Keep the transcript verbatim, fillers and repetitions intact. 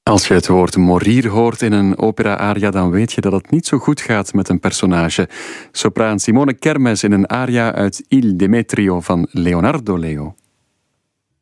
Als je het woord morir hoort in een opera-aria, dan weet je dat het niet zo goed gaat met een personage. Sopraan Simone Kermes in een aria uit Il Demetrio van Leonardo Leo.